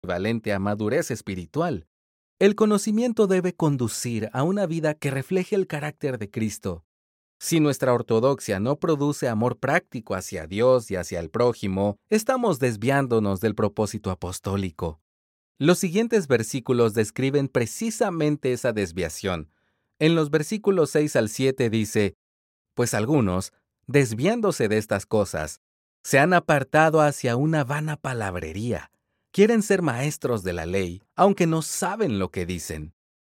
equivalente a madurez espiritual. El conocimiento debe conducir a una vida que refleje el carácter de Cristo. Si nuestra ortodoxia no produce amor práctico hacia Dios y hacia el prójimo, estamos desviándonos del propósito apostólico. Los siguientes versículos describen precisamente esa desviación. En los versículos 6 al 7 dice: Pues algunos, desviándose de estas cosas, se han apartado hacia una vana palabrería. Quieren ser maestros de la ley, aunque no saben lo que dicen.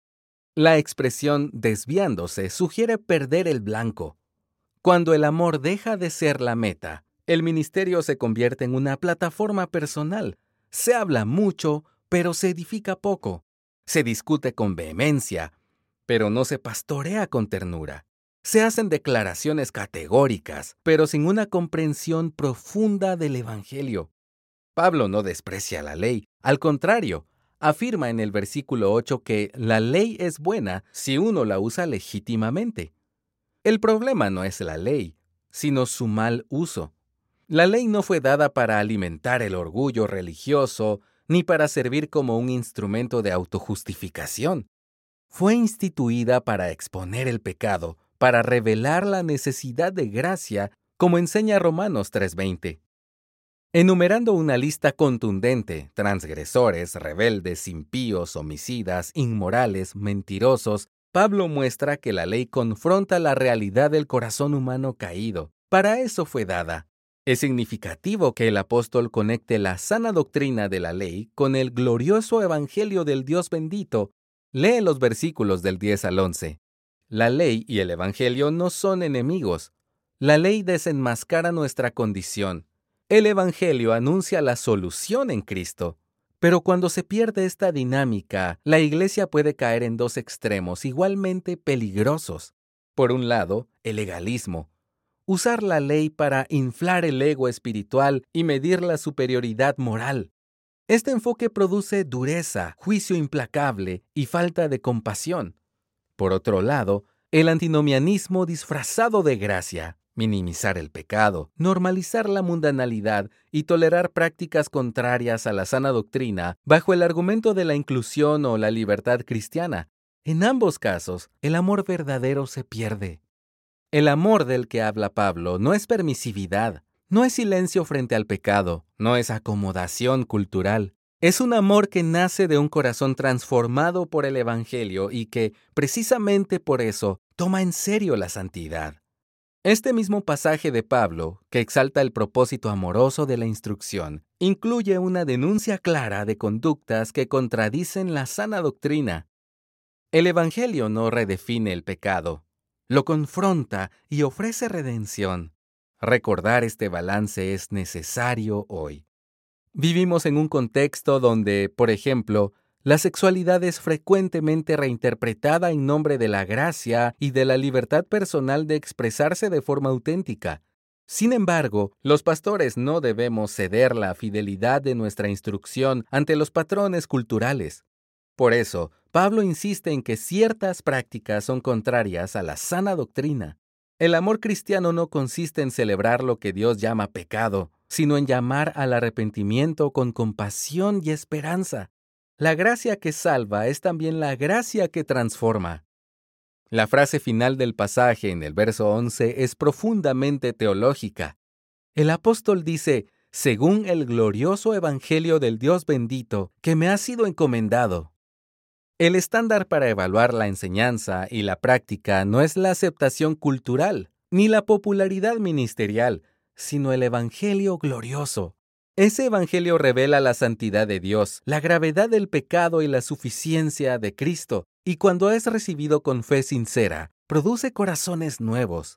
La expresión desviándose sugiere perder el blanco. Cuando el amor deja de ser la meta, el ministerio se convierte en una plataforma personal. Se habla mucho, pero se edifica poco. Se discute con vehemencia, pero no se pastorea con ternura. Se hacen declaraciones categóricas, pero sin una comprensión profunda del Evangelio. Pablo no desprecia la ley, al contrario, afirma en el versículo 8 que la ley es buena si uno la usa legítimamente. El problema no es la ley, sino su mal uso. La ley no fue dada para alimentar el orgullo religioso, ni para servir como un instrumento de autojustificación. Fue instituida para exponer el pecado, para revelar la necesidad de gracia, como enseña Romanos 3:20. Enumerando una lista contundente: transgresores, rebeldes, impíos, homicidas, inmorales, mentirosos, Pablo muestra que la ley confronta la realidad del corazón humano caído. Para eso fue dada. Es significativo que el apóstol conecte la sana doctrina de la ley con el glorioso evangelio del Dios bendito. Lee los versículos del 10 al 11. La ley y el evangelio no son enemigos. La ley desenmascara nuestra condición. El evangelio anuncia la solución en Cristo. Pero cuando se pierde esta dinámica, la iglesia puede caer en dos extremos igualmente peligrosos. Por un lado, el legalismo. Usar la ley para inflar el ego espiritual y medir la superioridad moral. Este enfoque produce dureza, juicio implacable y falta de compasión. Por otro lado, el antinomianismo disfrazado de gracia. Minimizar el pecado, normalizar la mundanalidad y tolerar prácticas contrarias a la sana doctrina bajo el argumento de la inclusión o la libertad cristiana. En ambos casos, el amor verdadero se pierde. El amor del que habla Pablo no es permisividad, no es silencio frente al pecado, no es acomodación cultural. Es un amor que nace de un corazón transformado por el Evangelio y que, precisamente por eso, toma en serio la santidad. Este mismo pasaje de Pablo, que exalta el propósito amoroso de la instrucción, incluye una denuncia clara de conductas que contradicen la sana doctrina. El Evangelio no redefine el pecado, lo confronta y ofrece redención. Recordar este balance es necesario hoy. Vivimos en un contexto donde, por ejemplo, la sexualidad es frecuentemente reinterpretada en nombre de la gracia y de la libertad personal de expresarse de forma auténtica. Sin embargo, los pastores no debemos ceder la fidelidad de nuestra instrucción ante los patrones culturales. Por eso, Pablo insiste en que ciertas prácticas son contrarias a la sana doctrina. El amor cristiano no consiste en celebrar lo que Dios llama pecado, sino en llamar al arrepentimiento con compasión y esperanza. La gracia que salva es también la gracia que transforma. La frase final del pasaje en el verso 11 es profundamente teológica. El apóstol dice: según el glorioso evangelio del Dios bendito que me ha sido encomendado. El estándar para evaluar la enseñanza y la práctica no es la aceptación cultural, ni la popularidad ministerial, sino el evangelio glorioso. Ese evangelio revela la santidad de Dios, la gravedad del pecado y la suficiencia de Cristo, y cuando es recibido con fe sincera, produce corazones nuevos.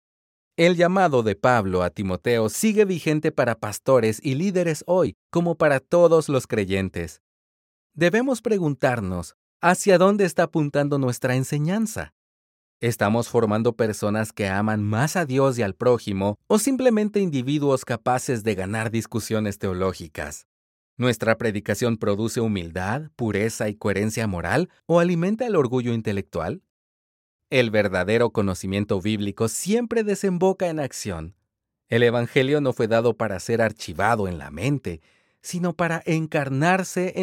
El llamado de Pablo a Timoteo sigue vigente para pastores y líderes hoy, como para todos los creyentes. Debemos preguntarnos, ¿hacia dónde está apuntando nuestra enseñanza? ¿Estamos formando personas que aman más a Dios y al prójimo o simplemente individuos capaces de ganar discusiones teológicas? ¿Nuestra predicación produce humildad, pureza y coherencia moral o alimenta el orgullo intelectual? El verdadero conocimiento bíblico siempre desemboca en acción. El Evangelio no fue dado para ser archivado en la mente, sino para encarnarse